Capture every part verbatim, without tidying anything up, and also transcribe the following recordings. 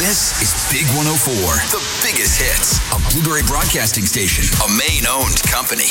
This is Big one oh four, the biggest hits, a Blueberry Broadcasting Station, a Maine-owned company.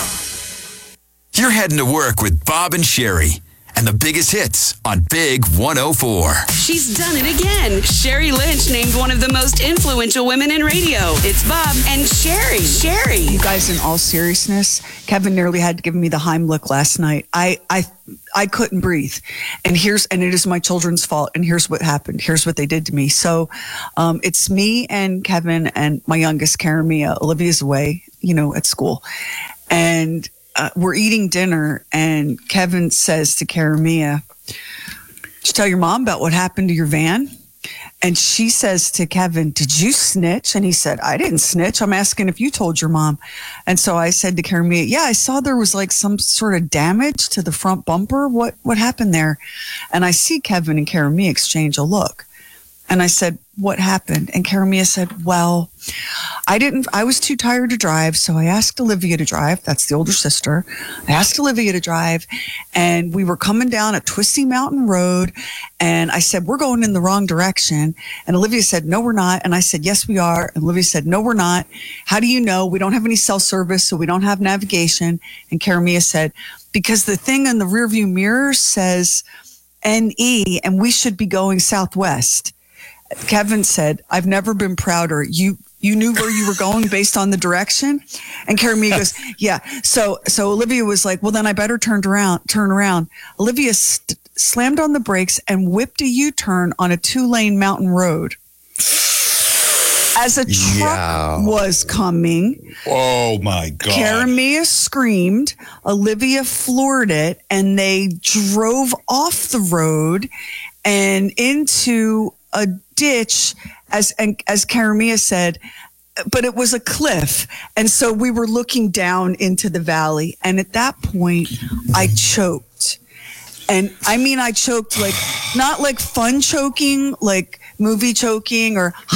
You're heading to work with Bob and Sherry, and the biggest hits on Big one oh four. She's done it again. Sherry Lynch named one of the most influential women in radio. It's Bob and Sherry. Sherry. You guys, in all seriousness, Kevin nearly had to give me the Heimlich last night. I, I, I couldn't breathe. And here's, and it is my children's fault. And here's what happened. Here's what they did to me. So, um, it's me and Kevin and my youngest, Karen Mia. Olivia's away, you know, at school. And Uh, we're eating dinner, and Kevin says to Karen Mia, "Did you tell your mom about what happened to your van?" And she says to Kevin, "Did you snitch?" And he said, "I didn't snitch. I'm asking if you told your mom." And so I said to Karen Mia, "Yeah, I saw there was like some sort of damage to the front bumper. What what happened there?" And I see Kevin and Karen Mia exchange a look. And I said, "What happened?" And Karen Mia said, "Well, I didn't, I was too tired to drive. So I asked Olivia to drive." That's the older sister. I asked Olivia to drive, and we were coming down a twisty mountain road. And I said, "We're going in the wrong direction." And Olivia said, "No, we're not." And I said, "Yes, we are." And Olivia said, "No, we're not." "How do you know?" "We don't have any cell service, so we don't have navigation." And Karen Mia said, "Because the thing in the rearview mirror says N E, and we should be going southwest." Kevin said, "I've never been prouder. You you knew where you were going based on the direction?" And Karen Mia goes, "Yeah." So so Olivia was like, "Well, then I better turn around." Turn around. Olivia st- slammed on the brakes and whipped a U-turn on a two-lane mountain road. As a truck yeah. was coming, oh my God! Karen Mia screamed. Olivia floored it, and they drove off the road and into a ditch, as and as Karen Mia said, but it was a cliff. And so we were looking down into the valley. And at that point, I choked. And I mean, I choked like, not like fun choking, like movie choking or